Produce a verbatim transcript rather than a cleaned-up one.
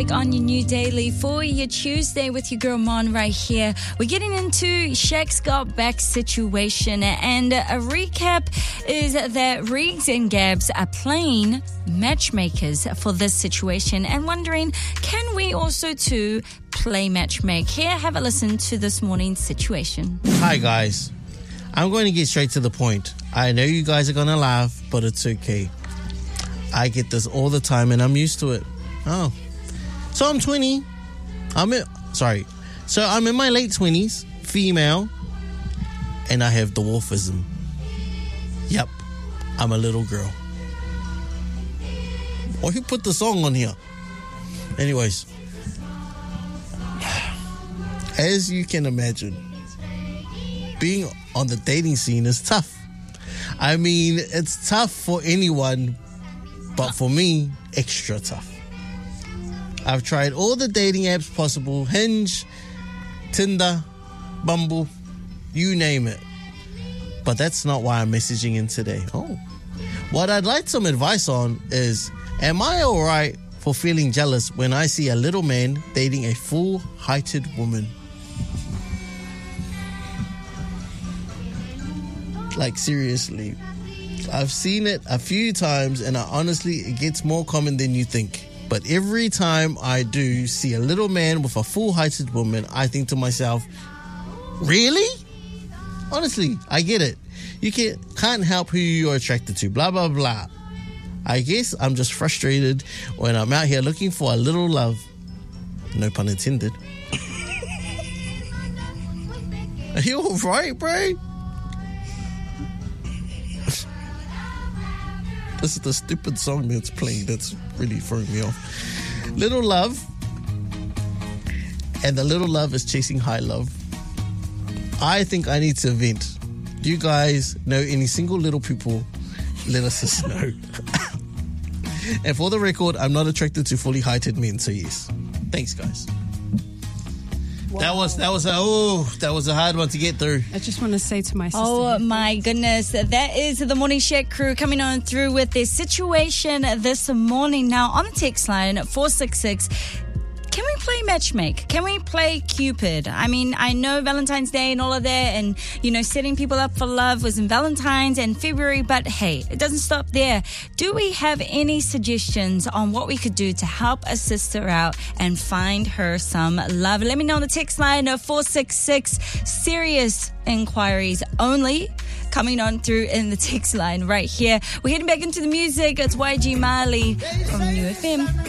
On your new daily for your Tuesday with your girl Mon right here. We're getting into Shaq's Got Back situation, and a recap is that Riggs and Gabs are playing matchmakers for this situation and wondering, can we also too play matchmake? Here, have a listen to this morning's situation. Hi guys, I'm going to get straight to the point. I know you guys are going to laugh, but it's okay. I get this all the time and I'm used to it. Oh. So I'm twenty. I'm in, sorry. So I'm in my late twenties, female, and I have dwarfism. Yep, I'm a little girl. Oh, who put the song on here? Anyways, as you can imagine, being on the dating scene is tough. I mean, it's tough for anyone, but for me, extra tough. I've tried all the dating apps possible, Hinge, Tinder, Bumble, you name it. But that's not why I'm messaging in today. Oh. What I'd like some advice on is, am I alright for feeling jealous when I see a little man dating a full-heighted woman? Like, seriously. I've seen it a few times and I honestly, it gets more common than you think. But every time I do see a little man with a full-heighted woman, I think to myself, really? Honestly, I get it. You can't, can't help who you're attracted to, blah, blah, blah. I guess I'm just frustrated when I'm out here looking for a little love. No pun intended. Are you alright, bro? This is the stupid song that's playing that's really throwing me off. Little love. And the little love is chasing high love. I think I need to vent. Do you guys know any single little people? Let us just know. And for the record, I'm not attracted to fully heighted men, so yes. Thanks, guys. Wow. That was that was a oh that was a hard one to get through. I just want to say to my sister. Oh my goodness, that is the Morning Shaq crew coming on through with their situation this morning. Now on the text line four six six. Can we play matchmake? Can we play Cupid? I mean, I know Valentine's Day and all of that, and, you know, setting people up for love was in Valentine's and February, but hey, it doesn't stop there. Do we have any suggestions on what we could do to help a sister out and find her some love? Let me know on the text line of four six six. Serious inquiries only. Coming on through in the text line right here. We're heading back into the music. It's Y G Marley from New F M.